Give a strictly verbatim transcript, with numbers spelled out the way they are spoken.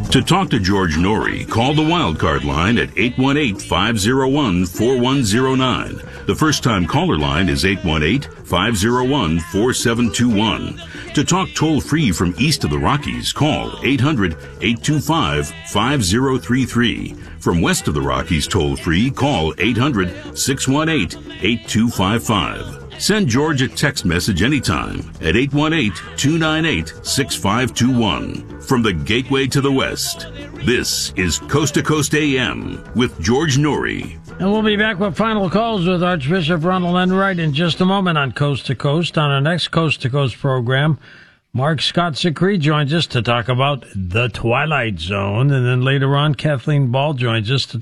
To talk to George Noory, call the Wildcard line at eight one eight, five oh one, four one oh nine. The first-time caller line is eight one eight, five oh one, four seven two one. To talk toll-free from east of the Rockies, call eight hundred, eight two five, five oh three three. From west of the Rockies toll-free, call eight hundred, six one eight, eight two five five. Send George a text message anytime at eight one eight, two nine eight, six five two one. From the Gateway to the West, this is Coast to Coast A M with George Noory. And we'll be back with final calls with Archbishop Ronald Enright in just a moment on Coast to Coast. On our next Coast to Coast program, Mark Scott Zicree joins us to talk about The Twilight Zone. And then later on, Kathleen Ball joins us to